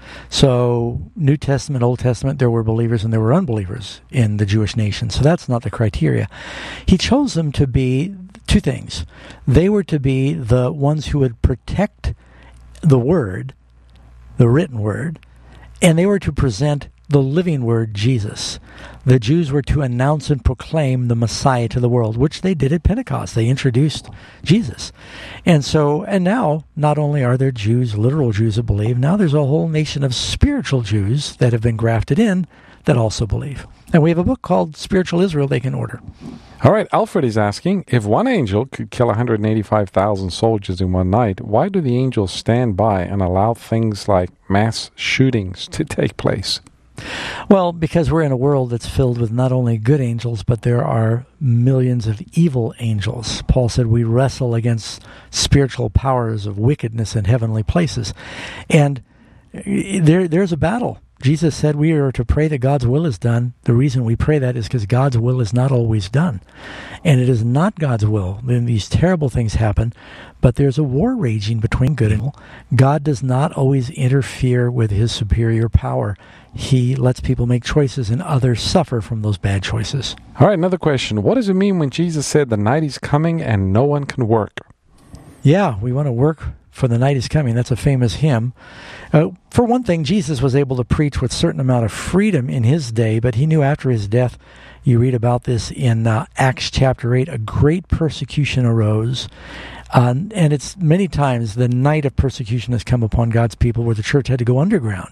So, New Testament, Old Testament, there were believers and there were unbelievers in the Jewish nation. So that's not the criteria. He chose them to be two things. They were to be the ones who would protect the Word, the written Word, and they were to present the living Word, Jesus. The Jews were to announce and proclaim the Messiah to the world, which they did at Pentecost. They introduced Jesus. And so, and now, not only are there Jews, literal Jews that believe, now there's a whole nation of spiritual Jews that have been grafted in that also believe. And we have a book called Spiritual Israel they can order. All right, Alfred is asking, if one angel could kill one hundred eighty-five thousand soldiers in one night, why do the angels stand by and allow things like mass shootings to take place? Well, because we're in a world that's filled with not only good angels, but there are millions of evil angels. Paul said we wrestle against spiritual powers of wickedness in heavenly places. And there, there's a battle. Jesus said we are to pray that God's will is done. The reason we pray that is because God's will is not always done. And it is not God's will. Then these terrible things happen, but there's a war raging between good and evil. God does not always interfere with his superior power. He lets people make choices and others suffer from those bad choices. All right, another question. What does it mean when Jesus said the night is coming and no one can work? Yeah, we want to work for the night is coming. That's a famous hymn. Uh, for one thing, Jesus was able to preach with a certain amount of freedom in his day, but he knew after his death, you read about this in uh, Acts chapter eight, a great persecution arose. Uh, and it's many times the night of persecution has come upon God's people where the church had to go underground.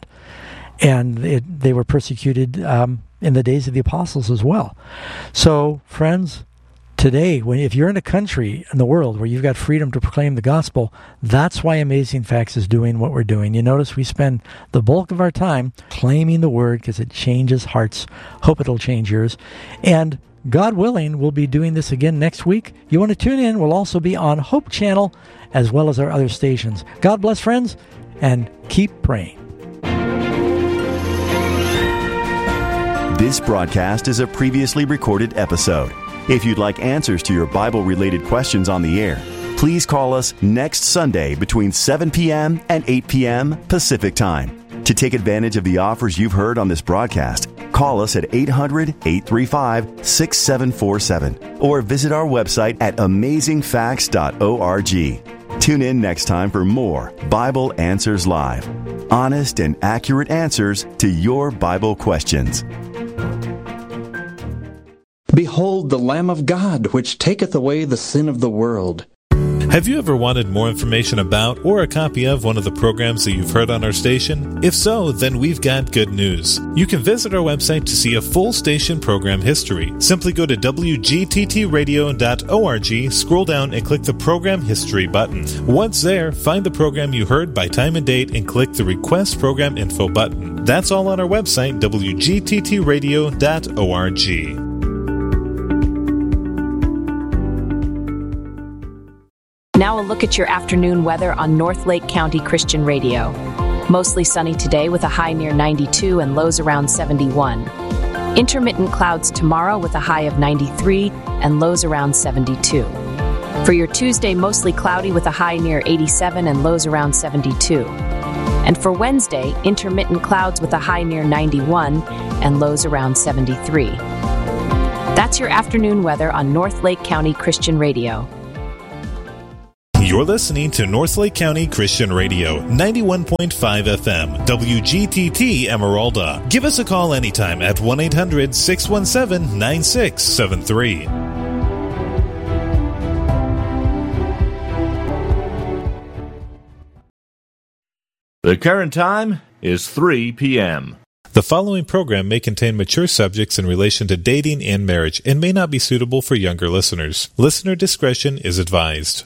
And it, they were persecuted um, in the days of the apostles as well. So, friends, today, when if you're in a country in the world where you've got freedom to proclaim the gospel, that's why Amazing Facts is doing what we're doing. You notice we spend the bulk of our time claiming the word because it changes hearts. Hope it'll change yours. And God willing, we'll be doing this again next week. You want to tune in? We'll also be on Hope Channel as well as our other stations. God bless, friends, and keep praying. This broadcast is a previously recorded episode. If you'd like answers to your Bible-related questions on the air, please call us next Sunday between seven p.m. and eight p.m. Pacific Time. To take advantage of the offers you've heard on this broadcast, call us at eight hundred, eight three five, six seven four seven or visit our website at amazing facts dot org. Tune in next time for more Bible Answers Live. Honest and accurate answers to your Bible questions. Behold the Lamb of God, which taketh away the sin of the world. Have you ever wanted more information about or a copy of one of the programs that you've heard on our station? If so, then we've got good news. You can visit our website to see a full station program history. Simply go to w g t t radio dot org, scroll down and click the Program History button. Once there, find the program you heard by time and date and click the Request Program Info button. That's all on our website, w g t t radio dot org. Now a look at your afternoon weather on North Lake County Christian Radio. Mostly sunny today with a high near ninety-two and lows around seventy-one. Intermittent clouds tomorrow with a high of ninety-three and lows around seventy-two. For your Tuesday, mostly cloudy with a high near eighty-seven and lows around seventy-two. And for Wednesday, intermittent clouds with a high near ninety-one and lows around seventy-three. That's your afternoon weather on North Lake County Christian Radio. You're listening to North Lake County Christian Radio, ninety-one point five F M, W G T T Emeralda. Give us a call anytime at one eight hundred six one seven nine six seven three. The current time is three p.m. The following program may contain mature subjects in relation to dating and marriage and may not be suitable for younger listeners. Listener discretion is advised.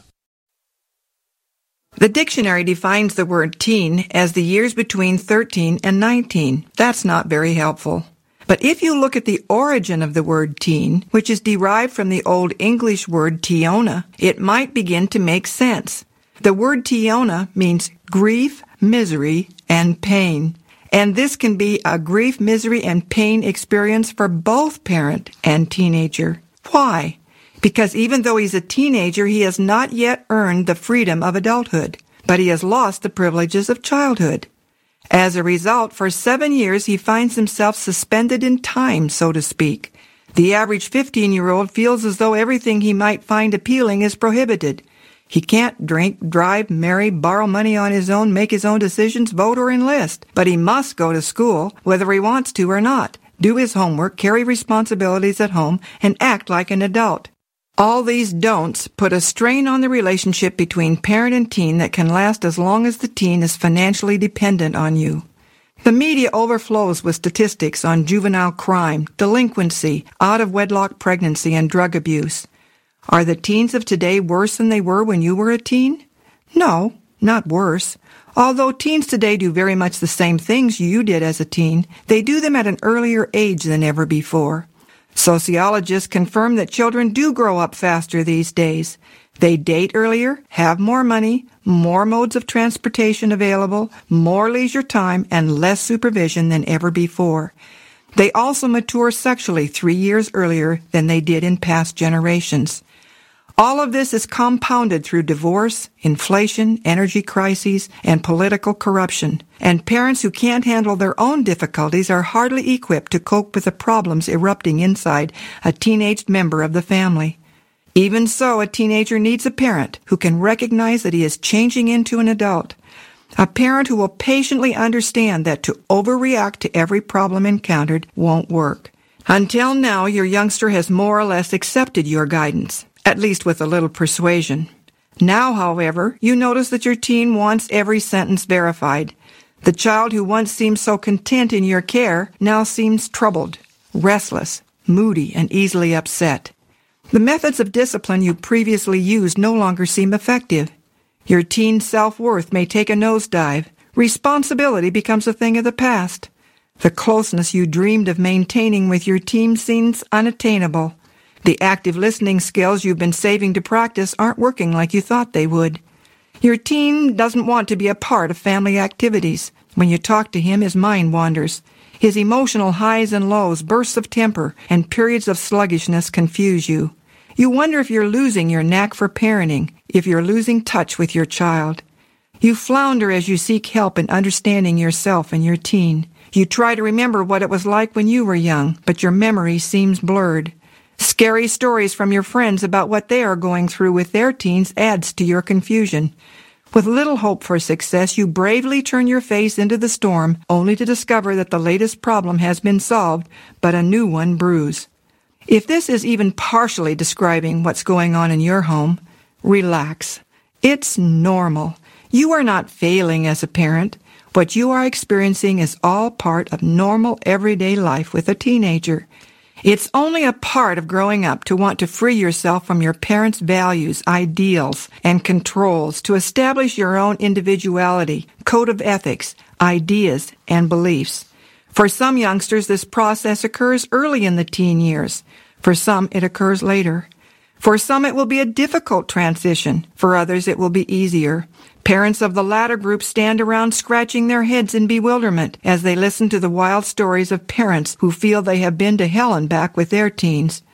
The dictionary defines the word teen as the years between thirteen and nineteen. That's not very helpful. But if you look at the origin of the word teen, which is derived from the Old English word tiona, it might begin to make sense. The word tiona means grief, misery, and pain. And this can be a grief, misery, and pain experience for both parent and teenager. Why? Because even though he's a teenager, he has not yet earned the freedom of adulthood, but he has lost the privileges of childhood. As a result, for seven years, he finds himself suspended in time, so to speak. The average fifteen-year-old feels as though everything he might find appealing is prohibited. He can't drink, drive, marry, borrow money on his own, make his own decisions, vote, or enlist. But he must go to school, whether he wants to or not, do his homework, carry responsibilities at home, and act like an adult. All these don'ts put a strain on the relationship between parent and teen that can last as long as the teen is financially dependent on you. The media overflows with statistics on juvenile crime, delinquency, out-of-wedlock pregnancy, and drug abuse. Are the teens of today worse than they were when you were a teen? No, not worse. Although teens today do very much the same things you did as a teen, they do them at an earlier age than ever before. Sociologists confirm that children do grow up faster these days. They date earlier, have more money, more modes of transportation available, more leisure time, and less supervision than ever before. They also mature sexually three years earlier than they did in past generations. All of this is compounded through divorce, inflation, energy crises, and political corruption. And parents who can't handle their own difficulties are hardly equipped to cope with the problems erupting inside a teenaged member of the family. Even so, a teenager needs a parent who can recognize that he is changing into an adult. A parent who will patiently understand that to overreact to every problem encountered won't work. Until now, your youngster has more or less accepted your guidance, at least with a little persuasion. Now, however, you notice that your teen wants every sentence verified. The child who once seemed so content in your care now seems troubled, restless, moody, and easily upset. The methods of discipline you previously used no longer seem effective. Your teen's self-worth may take a nosedive. Responsibility becomes a thing of the past. The closeness you dreamed of maintaining with your teen seems unattainable. The active listening skills you've been saving to practice aren't working like you thought they would. Your teen doesn't want to be a part of family activities. When you talk to him, his mind wanders. His emotional highs and lows, bursts of temper, and periods of sluggishness confuse you. You wonder if you're losing your knack for parenting, if you're losing touch with your child. You flounder as you seek help in understanding yourself and your teen. You try to remember what it was like when you were young, but your memory seems blurred. Scary stories from your friends about what they are going through with their teens adds to your confusion. With little hope for success, you bravely turn your face into the storm, only to discover that the latest problem has been solved, but a new one brews. If this is even partially describing what's going on in your home, relax. It's normal. You are not failing as a parent. What you are experiencing is all part of normal everyday life with a teenager. It's only a part of growing up to want to free yourself from your parents' values, ideals, and controls to establish your own individuality, code of ethics, ideas, and beliefs. For some youngsters, this process occurs early in the teen years. For some, it occurs later. For some, it will be a difficult transition. For others, it will be easier. Parents of the latter group stand around scratching their heads in bewilderment as they listen to the wild stories of parents who feel they have been to hell and back with their teens.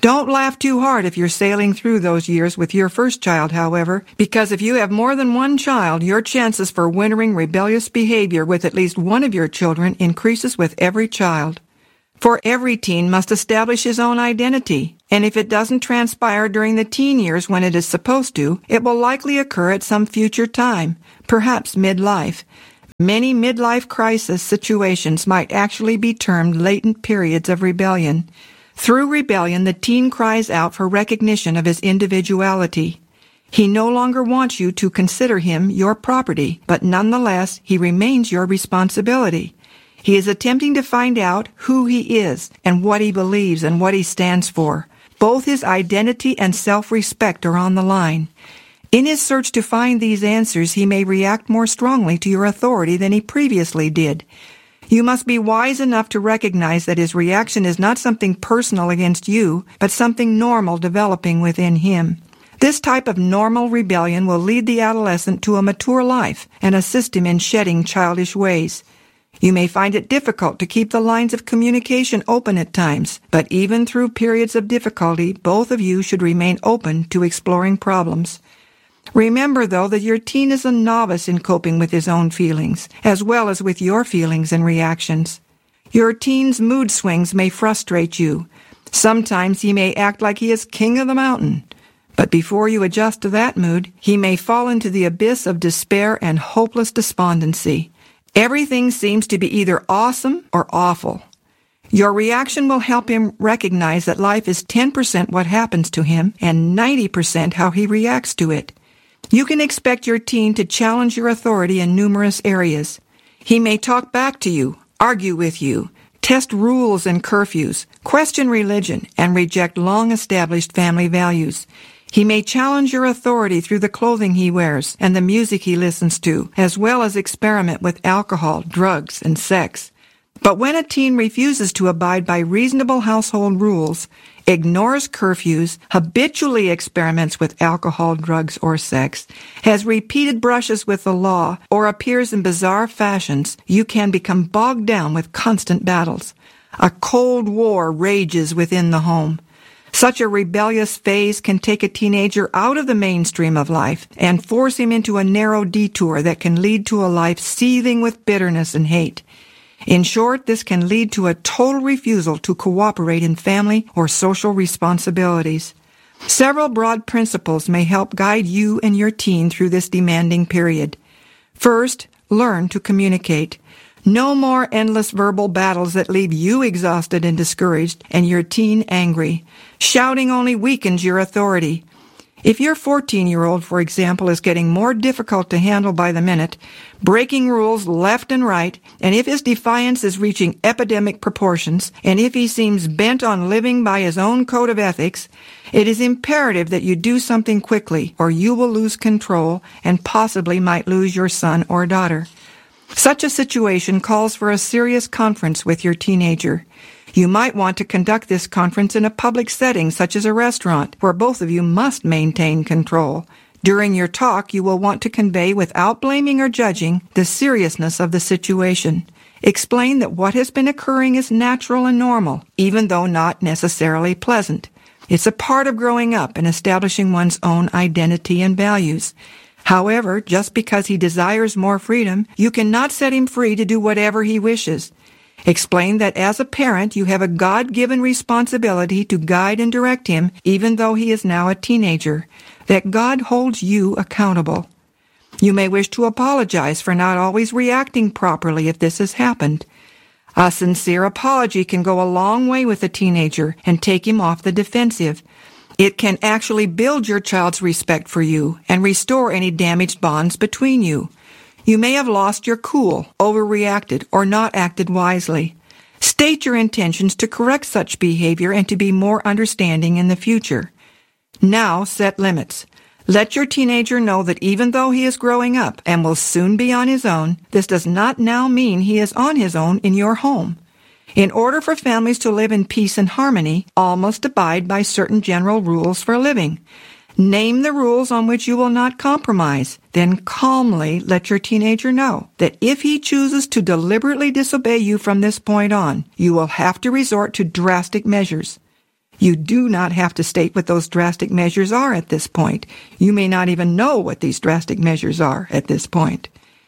Don't laugh too hard if you're sailing through those years with your first child, however, because if you have more than one child, your chances for wintering rebellious behavior with at least one of your children increases with every child. For every teen must establish his own identity, and if it doesn't transpire during the teen years when it is supposed to, it will likely occur at some future time, perhaps midlife. Many midlife crisis situations might actually be termed latent periods of rebellion. Through rebellion, the teen cries out for recognition of his individuality. He no longer wants you to consider him your property, but nonetheless, he remains your responsibility. He is attempting to find out who he is and what he believes and what he stands for. Both his identity and self-respect are on the line. In his search to find these answers, he may react more strongly to your authority than he previously did. You must be wise enough to recognize that his reaction is not something personal against you, but something normal developing within him. This type of normal rebellion will lead the adolescent to a mature life and assist him in shedding childish ways. You may find it difficult to keep the lines of communication open at times, but even through periods of difficulty, both of you should remain open to exploring problems. Remember, though, that your teen is a novice in coping with his own feelings, as well as with your feelings and reactions. Your teen's mood swings may frustrate you. Sometimes he may act like he is king of the mountain. But before you adjust to that mood, he may fall into the abyss of despair and hopeless despondency. Everything seems to be either awesome or awful. Your reaction will help him recognize that life is ten percent what happens to him and ninety percent how he reacts to it. You can expect your teen to challenge your authority in numerous areas. He may talk back to you, argue with you, test rules and curfews, question religion, and reject long-established family values. He may challenge your authority through the clothing he wears and the music he listens to, as well as experiment with alcohol, drugs, and sex. But when a teen refuses to abide by reasonable household rules, ignores curfews, habitually experiments with alcohol, drugs, or sex, has repeated brushes with the law, or appears in bizarre fashions, you can become bogged down with constant battles. A cold war rages within the home. Such a rebellious phase can take a teenager out of the mainstream of life and force him into a narrow detour that can lead to a life seething with bitterness and hate. In short, this can lead to a total refusal to cooperate in family or social responsibilities. Several broad principles may help guide you and your teen through this demanding period. First, learn to communicate. No more endless verbal battles that leave you exhausted and discouraged and your teen angry. Shouting only weakens your authority. If your fourteen-year-old, for example, is getting more difficult to handle by the minute, breaking rules left and right, and if his defiance is reaching epidemic proportions, and if he seems bent on living by his own code of ethics, it is imperative that you do something quickly, or you will lose control and possibly might lose your son or daughter. Such a situation calls for a serious conference with your teenager. You might want to conduct this conference in a public setting such as a restaurant, where both of you must maintain control. During your talk, you will want to convey, without blaming or judging, the seriousness of the situation. Explain that what has been occurring is natural and normal, even though not necessarily pleasant. It's a part of growing up and establishing one's own identity and values. However, just because he desires more freedom, you cannot set him free to do whatever he wishes. Explain that as a parent, you have a God-given responsibility to guide and direct him, even though he is now a teenager, that God holds you accountable. You may wish to apologize for not always reacting properly if this has happened. A sincere apology can go a long way with a teenager and take him off the defensive. It can actually build your child's respect for you and restore any damaged bonds between you. You may have lost your cool, overreacted, or not acted wisely. State your intentions to correct such behavior and to be more understanding in the future. Now set limits. Let your teenager know that even though he is growing up and will soon be on his own, this does not now mean he is on his own in your home. In order for families to live in peace and harmony, all must abide by certain general rules for living. Name the rules on which you will not compromise. Then calmly let your teenager know that if he chooses to deliberately disobey you from this point on, you will have to resort to drastic measures. You do not have to state what those drastic measures are at this point. You may not even know what these drastic measures are at this point.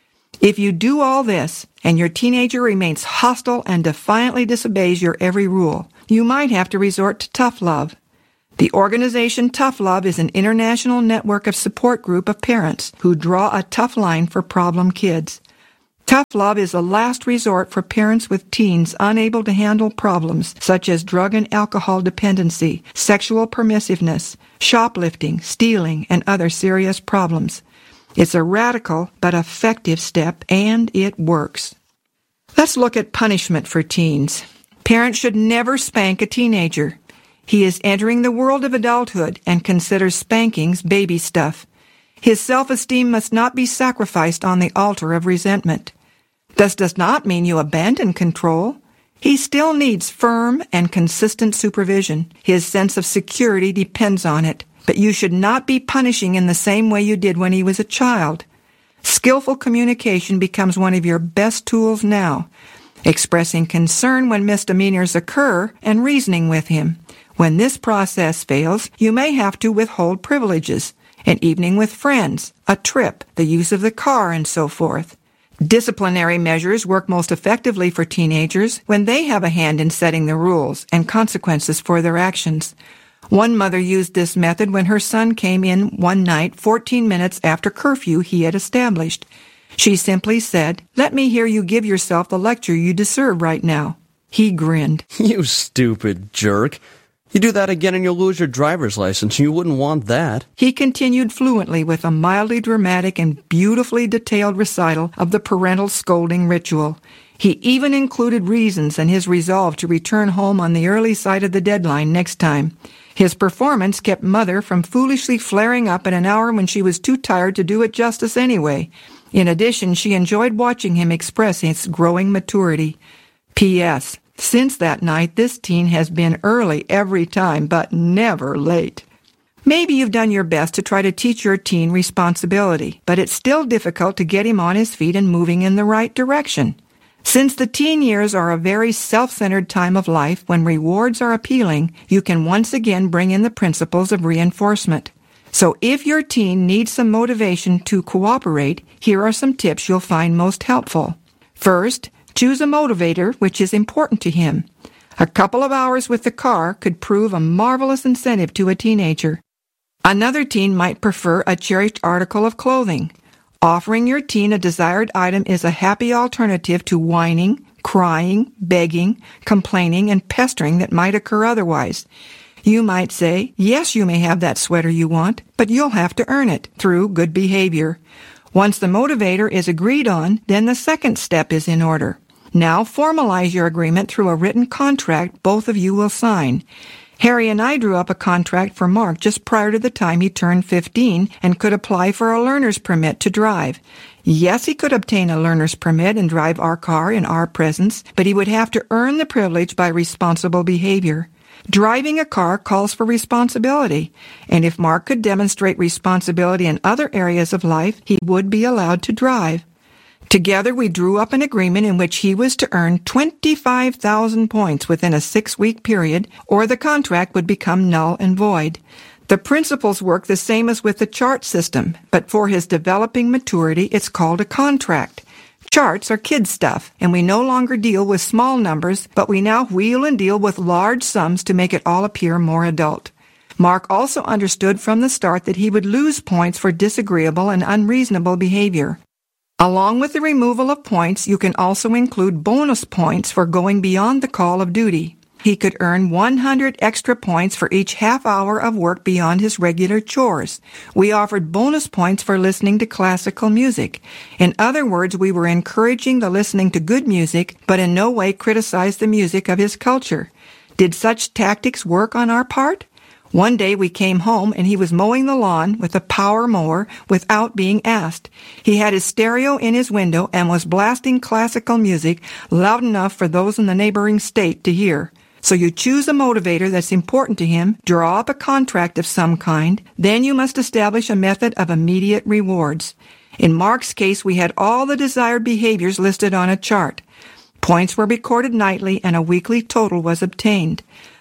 If you do all this, and your teenager remains hostile and defiantly disobeys your every rule, you might have to resort to tough love. The organization Tough Love is an international network of support group of parents who draw a tough line for problem kids. Tough Love is a last resort for parents with teens unable to handle problems such as drug and alcohol dependency, sexual permissiveness, shoplifting, stealing, and other serious problems. It's a radical but effective step, and it works. Let's look at punishment for teens. Parents should never spank a teenager. He is entering the world of adulthood and considers spankings baby stuff. His self-esteem must not be sacrificed on the altar of resentment. This does not mean you abandon control. He still needs firm and consistent supervision. His sense of security depends on it. But you should not be punishing in the same way you did when he was a child. Skillful communication becomes one of your best tools now. Expressing concern when misdemeanors occur and reasoning with him. When this process fails, you may have to withhold privileges, an evening with friends, a trip, the use of the car, and so forth. Disciplinary measures work most effectively for teenagers when they have a hand in setting the rules and consequences for their actions. One mother used this method when her son came in one night fourteen minutes after curfew he had established. She simply said, "Let me hear you give yourself the lecture you deserve right now." He grinned. "You stupid jerk. You do that again and you'll lose your driver's license. You wouldn't want that." He continued fluently with a mildly dramatic and beautifully detailed recital of the parental scolding ritual. He even included reasons and his resolve to return home on the early side of the deadline next time. His performance kept Mother from foolishly flaring up at an hour when she was too tired to do it justice anyway. In addition, she enjoyed watching him express his growing maturity. P S. Since that night, this teen has been early every time, but never late. Maybe you've done your best to try to teach your teen responsibility, but it's still difficult to get him on his feet and moving in the right direction. Since the teen years are a very self-centered time of life when rewards are appealing, you can once again bring in the principles of reinforcement. So if your teen needs some motivation to cooperate, here are some tips you'll find most helpful. First, choose a motivator which is important to him. A couple of hours with the car could prove a marvelous incentive to a teenager. Another teen might prefer a cherished article of clothing. Offering your teen a desired item is a happy alternative to whining, crying, begging, complaining, and pestering that might occur otherwise. You might say, yes, you may have that sweater you want, but you'll have to earn it through good behavior. Once the motivator is agreed on, then the second step is in order. Now formalize your agreement through a written contract both of you will sign. Harry and I drew up a contract for Mark just prior to the time he turned fifteen and could apply for a learner's permit to drive. Yes, he could obtain a learner's permit and drive our car in our presence, but he would have to earn the privilege by responsible behavior. Driving a car calls for responsibility, and if Mark could demonstrate responsibility in other areas of life, he would be allowed to drive. Together, we drew up an agreement in which he was to earn twenty-five thousand points within a six-week period, or the contract would become null and void. The principles work the same as with the chart system, but for his developing maturity, it's called a contract. Charts are kid stuff, and we no longer deal with small numbers, but we now wheel and deal with large sums to make it all appear more adult. Mark also understood from the start that he would lose points for disagreeable and unreasonable behavior. Along with the removal of points, you can also include bonus points for going beyond the call of duty. He could earn one hundred extra points for each half hour of work beyond his regular chores. We offered bonus points for listening to classical music. In other words, we were encouraging the listening to good music, but in no way criticized the music of his culture. Did such tactics work on our part? One day we came home and he was mowing the lawn with a power mower without being asked. He had his stereo in his window and was blasting classical music loud enough for those in the neighboring state to hear. So you choose a motivator that's important to him, draw up a contract of some kind, then you must establish a method of immediate rewards. In Mark's case, we had all the desired behaviors listed on a chart. Points were recorded nightly and a weekly total was obtained.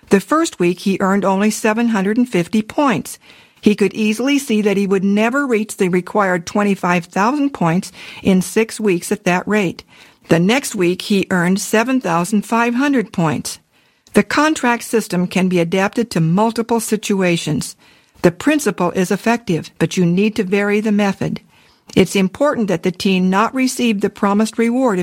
The first week he earned only seven hundred fifty points. He could easily see that he would never reach the required twenty-five thousand points in six weeks at that rate. The next week he earned seven thousand five hundred points. The contract system can be adapted to multiple situations. The principle is effective, but you need to vary the method. It's important that the teen not receive the promised reward